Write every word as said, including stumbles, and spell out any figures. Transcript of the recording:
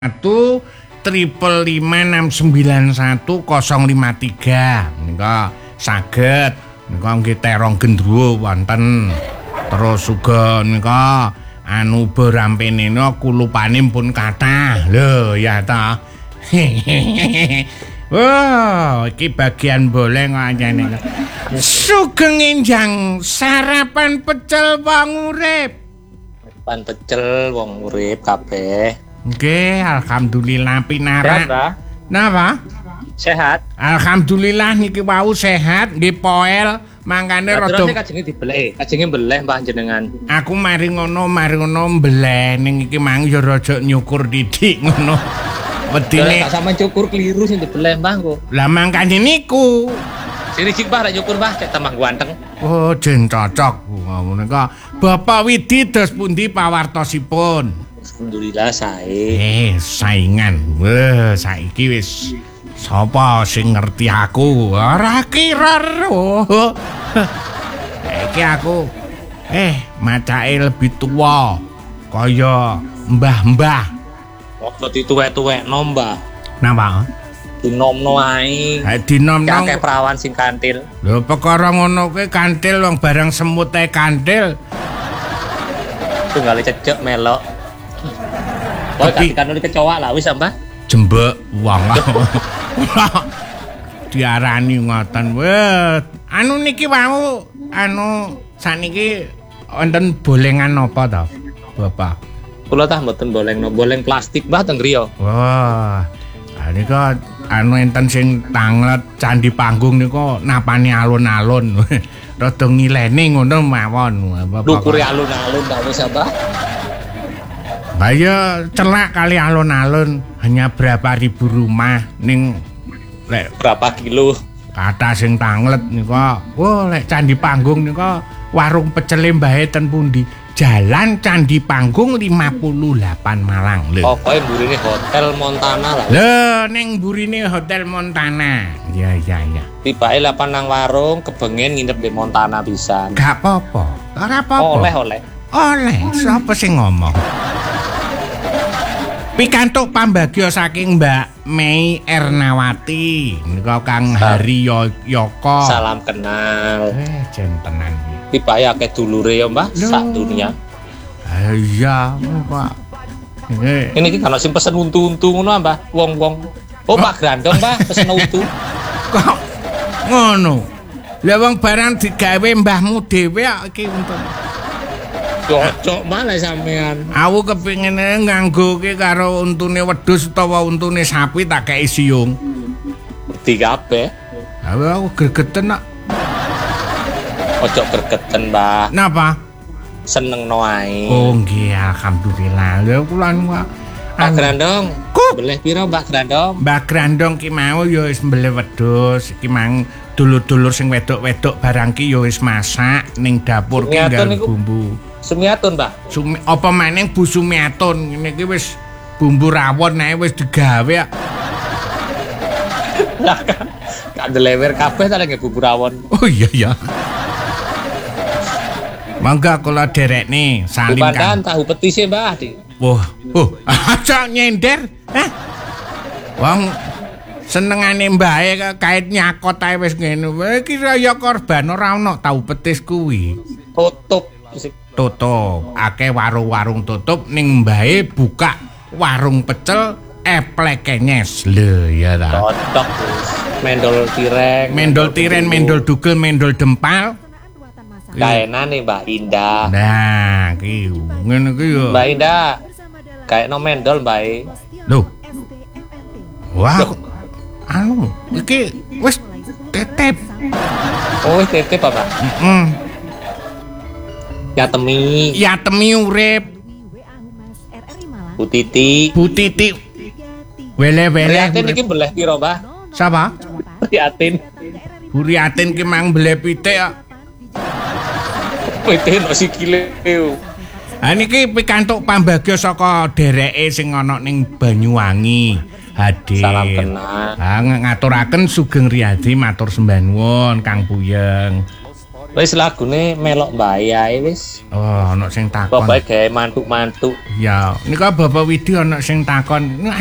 satu triple lima enam sembilan satu nol lima tiga nika saged nika nggih terong gendruwo wonten terus uga nika anu berampene kulupane pun kathah lho ya ta. Wah, iki bagian boleh ngajene. Sugeng enjang sarapan pecel wong urip. Sarapan pecel wong urip kabeh. Nggih, alhamdulillah pinarak. Sehat, Napa? Sehat. Alhamdulillah niki wau sehat, nggih poel, mangkane rada. Terus kajenge dibeleh, kajenge beleh Mbah jenengan. Aku mari ngono, mari ngono mbeleh ning iki mang ya rada nyukur didik ngono. Wedine tak sampean cukur keliru sing dibeleh Mbah kok. Lah mangkane niku. Sini cik Mbah rek nyukur Mbah cek tambah ganteng. Oh, jen cocok ngono ka. Bapak Widi dos pundi pawartosipun? Alhamdulillah sae. Eh, saingan. Wah, saiki wis sapa sing ngerti aku? Ora kira. Oh. Iki aku eh macake lebih tua. Kaya mbah-mbah. Waktu dituwek-tuwekno Mbah. Napa? Dinomno ae. Ha dinomno. Kakek perawan sing kantil. Lho perkara ngono kuwi kantil wong barang semut ae kantil. Tunggale cecek melok. Kowe gak dikanoni kecoa lah wis Mbah. Jembek wong. Diarani ngoten. Wah, anu niki wau anu saniki wonten bolengan apa ta, Bapak? Kula tah mboten bolengno, boleng plastik Mbah teng griya. Wah. Ah nika anu enten sing tanglet candi panggung niku napani alun-alun. Rada ngileni ngono mawon. Dukure alun-alun ta wis Mbah. Ayo celak kali alun-alun hanya berapa ribu rumah ning lek berapa kilo kata sing tanglet nika. Wah, lek Candi Panggung nika warung pecele mbahe ten pundi? Jalan Candi Panggung lima puluh delapan Malang lho. Oh, kowe mburine Hotel Montana lah. Lho, ning mburine Hotel Montana. Ya ya ya. Tibake lapan nang warung kebengen nginep di Montana pisan. Gak apa-apa. Ora apa-apa. Oleh-oleh. Oleh, sapa sing ngomong? Pikantuk pambagya saking Mbak Mei Ernawati nika Kang Hari Yoko. Salam kenal. Eh, jen tenan iki. Tibake akeh dulure ya, Mbah, sak dunia. Ah iya, Pak. Eh, ini iki kan sing pesen untu-untu ngono, Mbah. Wong-wong. Oh, Pak Grandong, Mbah, pesen untu. Kok ngono? Lah wong barang digawe mbahmu dhewe iki untu. Cocok malah sampean. Aku kepingine nganggo ki karo untune wedhus utawa untune sapi tak kei siung. Wedi kabeh. Aku gregeten nak. Ojo gregeten, Mbah. Napa? Senengno ae. Oh nggih, alhamdulillah. Lha kula niku Pak Grandong. Beleh piro Mbak Grandong? Mbak Grandong ki mau ya wis mbeleh wedhus. Iki mang dulur-dulur sing wedok-wedok barang ki ya wis masak ning dapur ki nggawe bumbu. Sumiatun, Mbah. Sumi apa maning Bu Sumiatun ngene iki wis bumbu rawon ae wis digawe. Lah kan gak delewer kabeh ta nek bumbu rawon. Oh iya ya. Mangga kula derekne salim kan. Tahu petis e, Mbah. Wah, oh, aja nyender. Hah? Wong senengane mbahe kait nyakot ae wis ngene. Iki ya korban ora ono tahu petis kuwi. Tutup. Tutup. Akeh warung-warung tutup ning mbahe buka warung pecel epleke nyes. Lho ya ta. Cocok wis. Mendol tireng. Mendol tiren, mendol dugel, mendol dempal. Kaenane Mbak Indah. Nah, ki ngene ki yo. Mbak Indah. Kayak no mendol Mbak. Loh. Wah. Anu, iki wis tetep. Oh, wis tetep apa? Heeh. Ya temi. Ya temi urip. Bu Titi. Bu Titi. Wele-wele. Riatin iki beleh piro, Mbah? Sapa? Riatin. Bu Riatin ki mang beleh pitik kok. Pitik no sikile. Ha niki pikantuk pambagya saka dereke sing ana ning Banyuwangi. Hadir. Salam kenal. Ha ngaturaken Sugeng Riyadi matur sembah nuwun Kang Puyeng. Wis lagune melok bae ae wis. Oh, ana sing takon. Bapak gawe mantuk-mantuk. Ya, nika Bapak Widi ana sing takon.